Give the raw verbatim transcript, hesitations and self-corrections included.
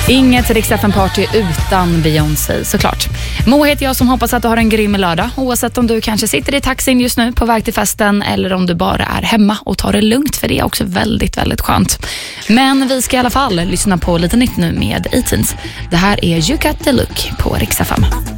Inget Rix F M-party utan Beyoncé, såklart. Mo heter jag som hoppas att du har en grym lördag. Oavsett om du kanske sitter i taxin just nu på väg till festen eller om du bara är hemma och tar det lugnt, för det är också väldigt, väldigt skönt. Men vi ska i alla fall lyssna på lite nytt nu med eighteens. Det här är You Got The Look på Rix F M.